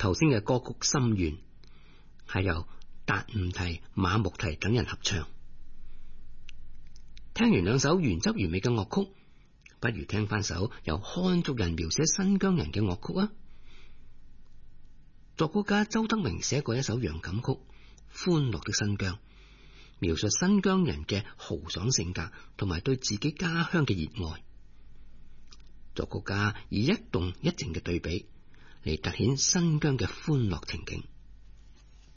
頭先嘅歌曲《心願》係由達悟提、馬木提等人合唱。聽完兩首原汁原味嘅樂曲，不如聽翻首由漢族人描寫新疆人嘅樂曲啊！作曲家周德明寫過一首洋感曲《歡樂的新疆》，描述新疆人嘅豪爽性格同埋對自己家鄉嘅熱愛。作曲家以一動一靜嘅對比嚟凸顯新疆嘅歡樂情景。